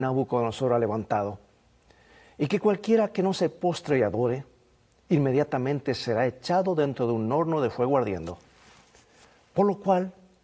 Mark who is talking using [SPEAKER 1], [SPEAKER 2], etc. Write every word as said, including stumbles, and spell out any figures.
[SPEAKER 1] Nabucodonosor ha levantado, y que cualquiera que no se postre y adore, inmediatamente será echado dentro de un horno de fuego ardiendo. Por lo cual,